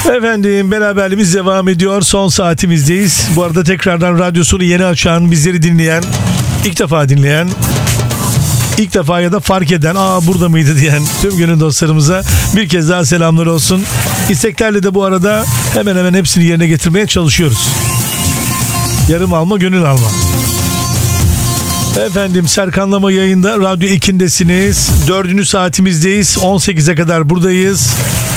Efendim, beraberliğimiz devam ediyor. Son saatimizdeyiz. Bu arada tekrardan radyosunu yeni açan, bizleri dinleyen, ilk defa dinleyen, ilk defa ya da fark eden, burada mıydı diyen tüm gönül dostlarımıza bir kez daha selamlar olsun. İsteklerle de bu arada hemen hemen hepsini yerine getirmeye çalışıyoruz. Yarım alma, gönül alma. Efendim, Serkanlama yayında Radyo 2'ndesiniz. 4. saatimizdeyiz. 18'e kadar buradayız.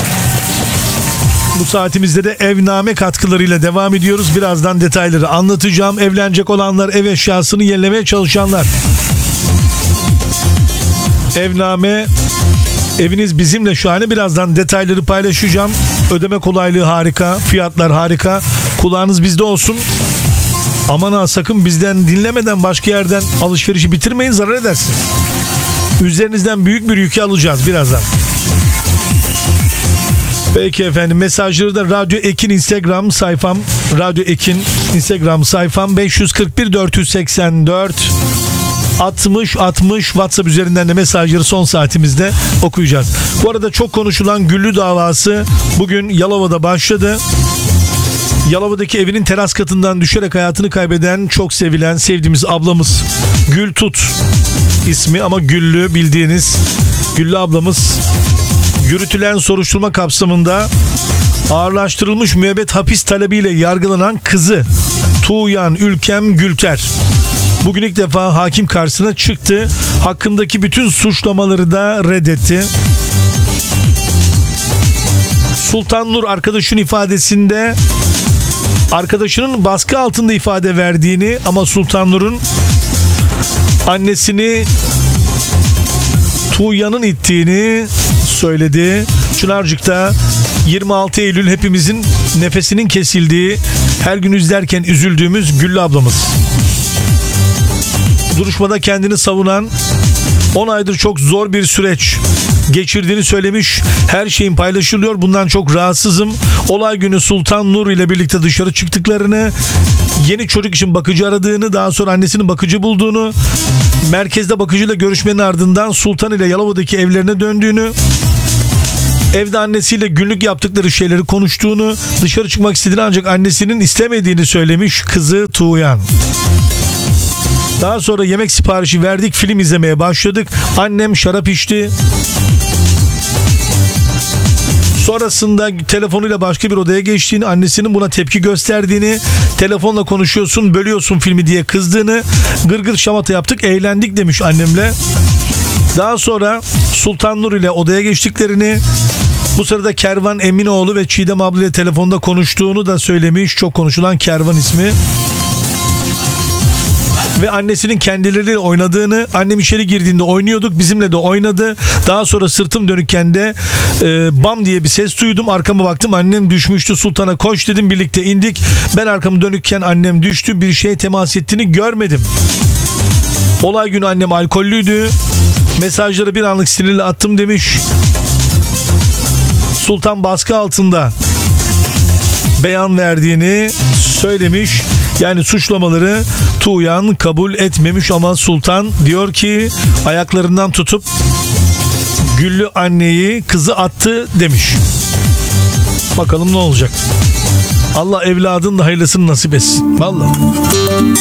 Bu saatimizde de evname katkılarıyla devam ediyoruz. Birazdan detayları anlatacağım. Evlenecek olanlar, ev eşyasını yenilemeye çalışanlar. Evname, eviniz bizimle şahane. Birazdan detayları paylaşacağım. Ödeme kolaylığı harika. Fiyatlar harika. Kulağınız bizde olsun. Aman ha, sakın bizden dinlemeden başka yerden alışverişi bitirmeyin, zarar edersiniz. Üzerinizden büyük bir yükü alacağız birazdan. Peki efendim, mesajları da Radyo Ekin Instagram sayfam, Radyo Ekin Instagram sayfam 541 484 60 60 WhatsApp üzerinden de mesajları son saatimizde okuyacağız. Bu arada çok konuşulan Güllü davası bugün Yalova'da başladı. Yalova'daki evinin teras katından düşerek hayatını kaybeden, çok sevilen, sevdiğimiz ablamız Gül Tut ismi ama Güllü, bildiğiniz Güllü ablamız, yürütülen soruşturma kapsamında ağırlaştırılmış müebbet hapis talebiyle yargılanan kızı Tuğyan Ülkem Gülter bugün ilk defa hakim karşısına çıktı. Hakkındaki bütün suçlamaları da reddetti. Sultan Nur arkadaşının ifadesinde arkadaşının baskı altında ifade verdiğini ama Sultan Nur'un annesini Tuğyan'ın ittiğini söyledi. Çınarcık'ta 26 Eylül hepimizin nefesinin kesildiği, her gün izlerken üzüldüğümüz Güllü ablamız. Duruşmada kendini savunan, 10 aydır çok zor bir süreç geçirdiğini söylemiş. Her şeyin paylaşılıyor. Bundan çok rahatsızım. Olay günü Sultan Nur ile birlikte dışarı çıktıklarını, yeni çocuk için bakıcı aradığını, daha sonra annesinin bakıcı bulduğunu, merkezde bakıcıyla görüşmenin ardından Sultan ile Yalova'daki evlerine döndüğünü, evde annesiyle günlük yaptıkları şeyleri konuştuğunu, dışarı çıkmak istediğini ancak annesinin istemediğini söylemiş kızı Tuğyan. Daha sonra yemek siparişi verdik, film izlemeye başladık. Annem şarap içti. Sonrasında telefonuyla başka bir odaya geçtiğini, annesinin buna tepki gösterdiğini, telefonla konuşuyorsun, bölüyorsun filmi diye kızdığını, gırgır şamata yaptık, eğlendik demiş annemle. Daha sonra Sultan Nur ile odaya geçtiklerini, bu sırada Kervan Eminoğlu ve Çiğdem abla ile telefonda konuştuğunu da söylemiş. Çok konuşulan Kervan ismi. Ve annesinin kendileriyle oynadığını, annem içeri girdiğinde oynuyorduk, bizimle de oynadı. Daha sonra sırtım dönükken de bam diye bir ses duydum. Arkama baktım, annem düşmüştü. Sultan'a koş dedim, birlikte indik. Ben arkamı dönükken annem düştü. Bir şeye temas ettiğini görmedim. Olay günü annem alkollüydü. Mesajları bir anlık sinirle attım demiş. Sultan baskı altında beyan verdiğini söylemiş. Yani suçlamaları Tuğyan kabul etmemiş ama Sultan diyor ki ayaklarından tutup Güllü anneyi, kızı attı demiş. Bakalım ne olacak. Allah evladın da hayırlısını nasip etsin. Vallahi.